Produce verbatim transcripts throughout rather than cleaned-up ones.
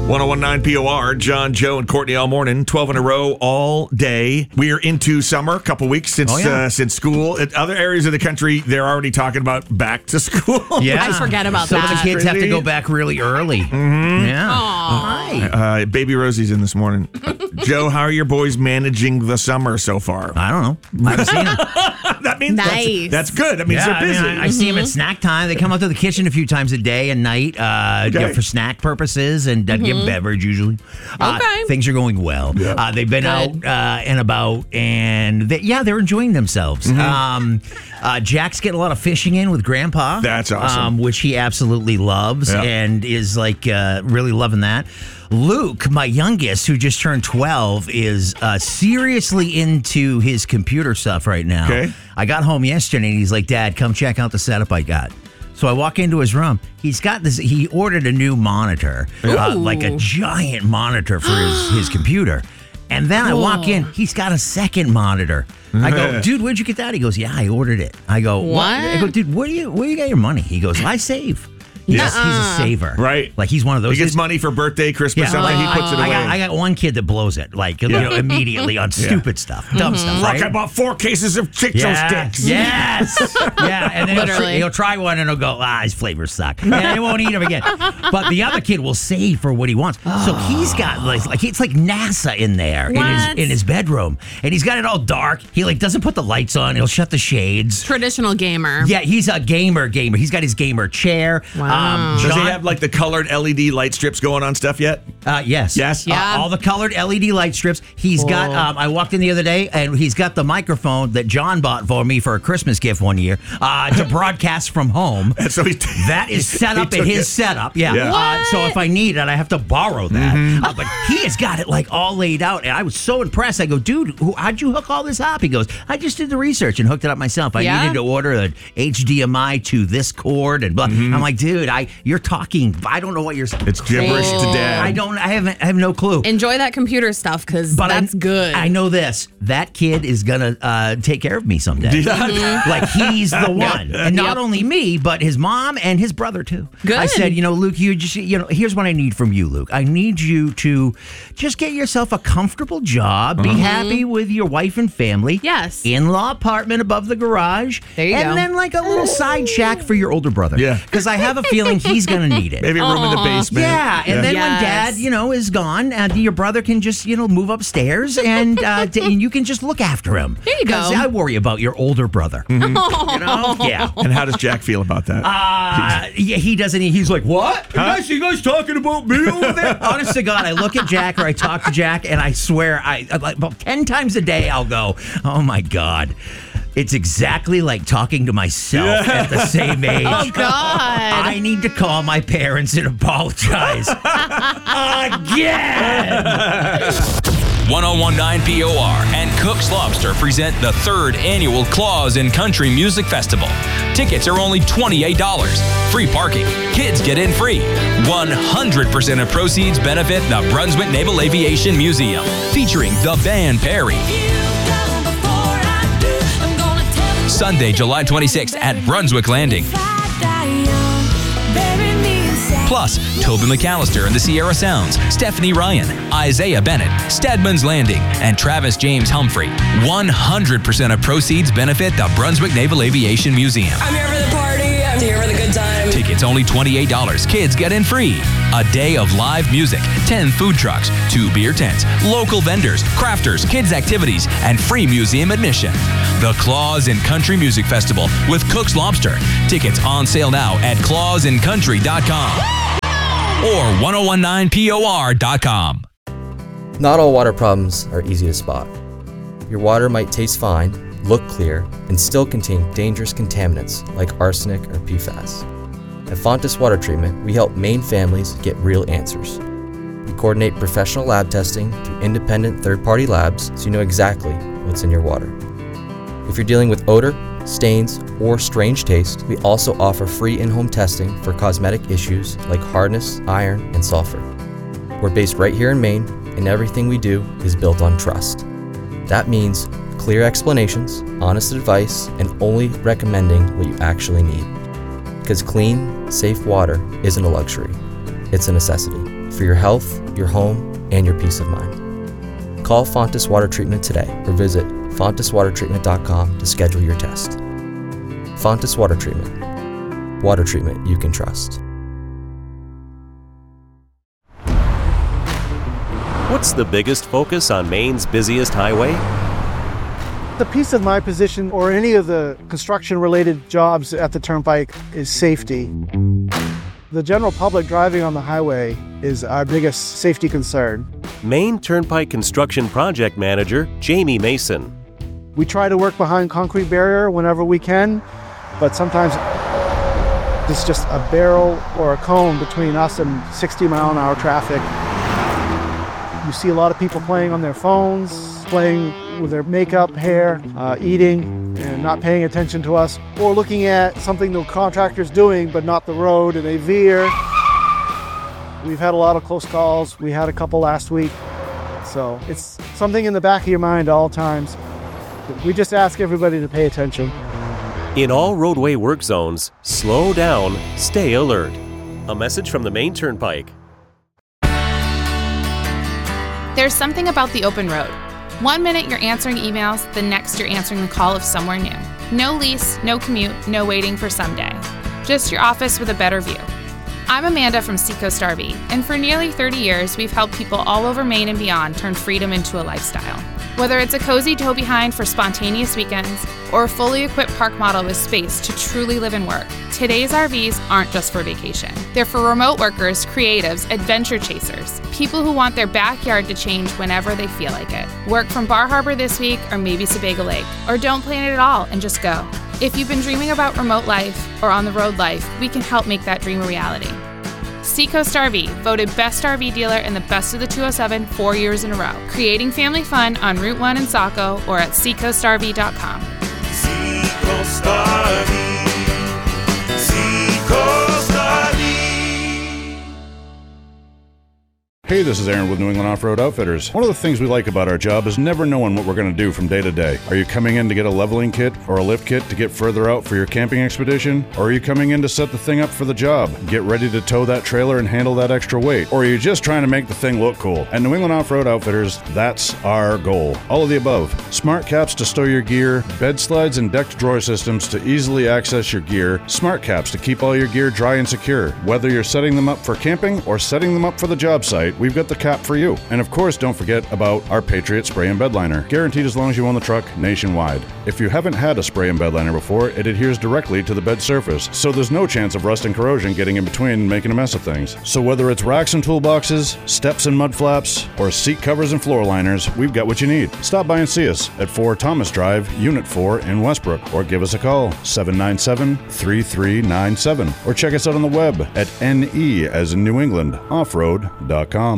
one oh one nine P O R, John, Joe, and Courtney all morning, twelve in a row, all day. We are into summer, a couple weeks since oh, yeah. uh, since school. In other areas of the country, they're already talking about back to school. Yeah, I forget about Some that. Some of the kids have to go back really early. Mm-hmm. Yeah. Hi. Uh, baby Rosie's in this morning. Joe, how are your boys managing the summer so far? I don't know. I haven't seen them. That means nice. that's, that's good. That means yeah, they're busy. I, mean, I, I see them at snack time. They come up to the kitchen a few times a day and night uh, okay. you know, for snack purposes and uh, mm-hmm. get beverage usually. Uh, okay. Things are going well. Yeah. Uh, they've been good. out uh, and about, and they, yeah, they're enjoying themselves. Mm-hmm. Um, uh, Jack's getting a lot of fishing in with Grandpa. That's awesome. Um, which he absolutely loves yeah. and is like uh, really loving that. Luke, my youngest, who just turned twelve, is uh, seriously into his computer stuff right now. Okay. I got home yesterday and he's like, Dad, come check out the setup I got. So I walk into his room. He's got this, he ordered a new monitor, uh, like a giant monitor for his, his computer. And then cool. I walk in, he's got a second monitor. I go, dude, where'd you get that? He goes, yeah, I ordered it. I go, what? what? I go, dude, where do you where you get your money? He goes, I save. He's, he's a saver. Right. Like he's one of those. He gets money for birthday, Christmas, yeah, something. Like, he puts I, it away. I got, I got one kid that blows it, like, yeah. you know, immediately on stupid yeah. stuff, dumb mm-hmm. stuff. Look, right? I bought four cases of Chick-fil yeah. sticks. Yes. yeah. And then he'll, he'll try one and he'll go, ah, his flavors suck. And he won't eat them again. But the other kid will save for what he wants. Oh. So he's got, like, like, it's like NASA in there what? in his in his bedroom. And he's got it all dark. He, like, doesn't put the lights on. He'll shut the shades. Traditional gamer. Yeah, he's a gamer gamer. He's got his gamer chair. Wow. Um, Does John, he have, like, the colored L E D light strips going on stuff yet? Uh, yes. Yes? Yeah. Uh, all the colored L E D light strips. He's cool. got, um, I walked in the other day, and he's got the microphone that John bought for me for a Christmas gift one year uh, to broadcast from home. And so he's that is set up at his it. setup. Yeah. yeah. Uh, so if I need it, I have to borrow that. Mm-hmm. Uh, but he has got it, like, all laid out, and I was so impressed. I go, dude, who, how'd you hook all this up? He goes, I just did the research and hooked it up myself. I yeah. needed to order an H D M I to this cord, and blah. Mm-hmm. I'm like, dude, I you're talking, I don't know what you're saying. It's gibberish to Dad. I don't. I haven't. I have no clue. Enjoy that computer stuff because that's I, good. I know this. That kid is gonna uh, take care of me someday. Mm-hmm. Like he's the one, and not yep. only me, but his mom and his brother too. Good. I said, you know, Luke, you just, you know, here's what I need from you, Luke. I need you to just get yourself a comfortable job. Be mm-hmm. happy with your wife and family. Yes. In-law apartment above the garage. There you and go. then like a little side shack for your older brother. Yeah. Because I have a feeling he's gonna need it. Maybe a room Aww. in the basement. Yeah, and yeah. then yes. when Dad, you know, is gone, and your brother can just, you know, move upstairs, and uh, t- and you can just look after him. There you go. I worry about your older brher. Mm-hmm. You know? Yeah. And how does Jack feel about that? Uh, yeah, he doesn't. He's like, what? Huh? You guys talking about me over there? Honest to God, I look at Jack or I talk to Jack, and I swear, I like about ten times a day, I'll go, oh my God. It's exactly like talking to myself yeah. at the same age. Oh, God. I need to call my parents and apologize. Again! ten nineteen P O R and Cook's Lobster present the third annual Claus in Country Music Festival. Tickets are only twenty-eight dollars. Free parking. Kids get in free. one hundred percent of proceeds benefit the Brunswick Naval Aviation Museum, featuring the band Perry. Sunday, July twenty-sixth at Brunswick Landing. Plus, Toby McAllister and the Sierra Sounds, Stephanie Ryan, Isaiah Bennett, Stedman's Landing, and Travis James Humphrey. one hundred percent of proceeds benefit the Brunswick Naval Aviation Museum. I'm here for the party. I'm here for the good time. Tickets only twenty-eight dollars. Kids get in free. A day of live music, ten food trucks, two beer tents, local vendors, crafters, kids activities, and free museum admission. The Claus in Country Music Festival with Cook's Lobster. Tickets on sale now at claus in country dot com or ten nineteen P O R dot com. Not all water problems are easy to spot. Your water might taste fine, look clear, and still contain dangerous contaminants like arsenic or P FAS. At Fontes Water Treatment, we help Maine families get real answers. We coordinate professional lab testing through independent third-party labs so you know exactly what's in your water. If you're dealing with odor, stains, or strange taste, we also offer free in-home testing for cosmetic issues like hardness, iron, and sulfur. We're based right here in Maine, and everything we do is built on trust. That means clear explanations, honest advice, and only recommending what you actually need. Because clean, safe water isn't a luxury, it's a necessity. for your health, your home, and your peace of mind. Call Fontis Water Treatment today or visit fontis water treatment dot com to schedule your test. Fontis Water Treatment. Water treatment you can trust. What's the biggest focus on Maine's busiest highway? The piece of my position or any of the construction-related jobs at the Turnpike is safety. The general public driving on the highway is our biggest safety concern. Maine Turnpike Construction Project Manager Jamie Mason. We try to work behind concrete barrier whenever we can, but sometimes it's just a barrel or a cone between us and sixty mile an hour traffic. You see a lot of people playing on their phones, playing with their makeup, hair, uh, eating, and not paying attention to us, or looking at something the contractor's doing but not the road, and they veer. We've had a lot of close calls. We had a couple last week. So it's something in the back of your mind at all times. We just ask everybody to pay attention. In all roadway work zones, slow down, stay alert. A message from the Maine Turnpike. There's something about the open road. One minute you're answering emails, the next you're answering the call of somewhere new. No lease, no commute, no waiting for someday. Just your office with a better view. I'm Amanda from Seacoast R V, and for nearly thirty years, we've helped people all over Maine and beyond turn freedom into a lifestyle. Whether it's a cozy tow behind for spontaneous weekends, or a fully equipped park model with space to truly live and work, today's R Vs aren't just for vacation. They're for remote workers, creatives, adventure chasers, people who want their backyard to change whenever they feel like it. Work from Bar Harbor this week or maybe Sebago Lake, or don't plan it at all and just go. If you've been dreaming about remote life or on-the-road life, we can help make that dream a reality. Seacoast R V, voted Best R V Dealer in the Best of the two oh seven four years in a row. Creating family fun on Route one in Saco or at seacoast r v dot com. Seacoast R V. Seacoast R V. Hey, this is Aaron with New England Off-Road Outfitters. One of the things we like about our job is never knowing what we're going to do from day to day. Are you coming in to get a leveling kit or a lift kit to get further out for your camping expedition? Or are you coming in to set the thing up for the job, get ready to tow that trailer and handle that extra weight? Or are you just trying to make the thing look cool? At New England Off-Road Outfitters, that's our goal. All of the above. Smart caps to stow your gear, bed slides and decked drawer systems to easily access your gear, smart caps to keep all your gear dry and secure. Whether you're setting them up for camping or setting them up for the job site, we've got the cap for you. And of course, don't forget about our Patriot Spray and Bed Liner, guaranteed as long as you own the truck nationwide. If you haven't had a spray and bed liner before, it adheres directly to the bed surface, so there's no chance of rust and corrosion getting in between and making a mess of things. So whether it's racks and toolboxes, steps and mud flaps, or seat covers and floor liners, we've got what you need. Stop by and see us at four Thomas Drive, Unit four in Westbrook, or give us a call, seven nine seven, three three nine seven, or check us out on the web at N E as in New England, offroad dot com.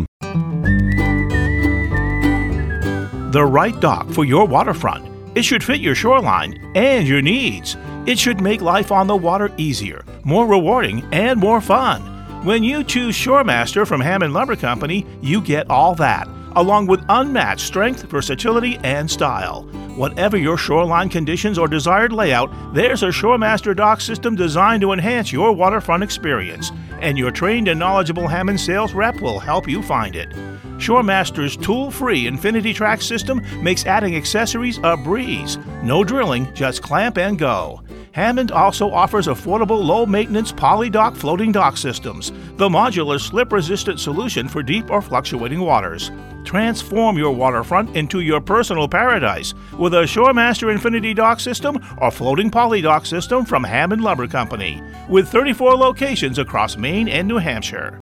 The right dock for your waterfront. It should fit your shoreline and your needs. It should make life on the water easier, more rewarding, and more fun. When you choose Shoremaster from Hammond Lumber Company, you get all that, along with unmatched strength, versatility, and style. Whatever your shoreline conditions or desired layout, there's a Shoremaster dock system designed to enhance your waterfront experience, and your trained and knowledgeable Hammond sales rep will help you find it. Shoremaster's tool-free Infinity Track system makes adding accessories a breeze. No drilling, just clamp and go. Hammond also offers affordable low-maintenance poly-dock floating dock systems, the modular slip-resistant solution for deep or fluctuating waters. Transform your waterfront into your personal paradise with a Shoremaster Infinity Dock system or floating poly dock system from Hammond Lumber Company, with thirty-four locations across Maine and New Hampshire.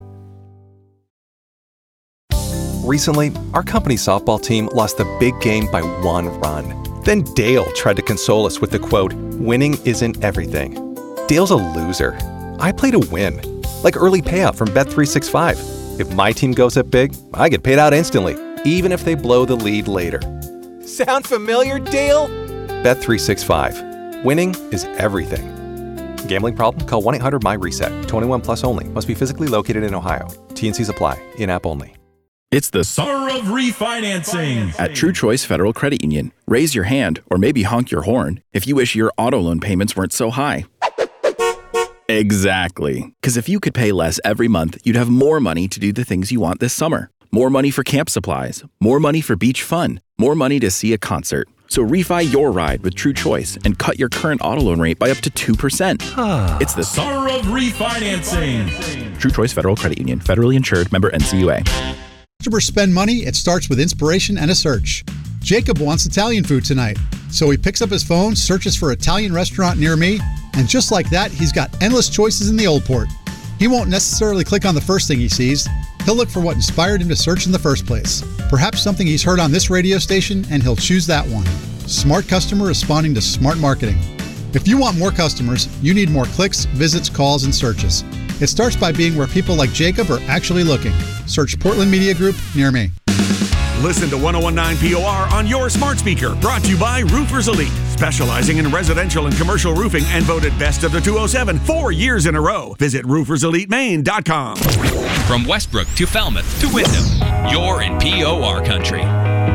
Recently, our company softball team lost the big game by one run. Then Dale tried to console us with the quote, "Winning isn't everything." Dale's a loser. I play to win, like early payout from Bet three sixty-five. If my team goes up big, I get paid out instantly, even if they blow the lead later. Sound familiar, Dale? Bet three sixty-five. Winning is everything. Gambling problem? Call one eight hundred M Y reset. twenty-one plus only. Must be physically located in Ohio. T N Cs apply. In-app only. It's the summer of refinancing at True Choice Federal Credit Union. Raise your hand or maybe honk your horn if you wish your auto loan payments weren't so high. Exactly. Because if you could pay less every month, you'd have more money to do the things you want this summer. More money for camp supplies, more money for beach fun, more money to see a concert. So refi your ride with True Choice and cut your current auto loan rate by up to two percent. It's the Summer of Refinancing. True Choice Federal Credit Union, federally insured, member N C U A. Customers spend money, it starts with inspiration and a search. Jacob wants Italian food tonight, so he picks up his phone, searches for Italian restaurant near me, and just like that, he's got endless choices in the Old Port. He won't necessarily click on the first thing he sees. He'll look for what inspired him to search in the first place. Perhaps something he's heard on this radio station, and he'll choose that one. Smart customer responding to smart marketing. If you want more customers, you need more clicks, visits, calls, and searches. It starts by being where people like Jacob are actually looking. Search Portland Media Group near me. Listen to one oh one point nine P O R on your smart speaker. Brought to you by Roofers Elite, specializing in residential and commercial roofing and voted best of the two oh seven four years in a row. Visit roofers elite maine dot com. From Westbrook to Falmouth to Wyndham, you're in P O R country.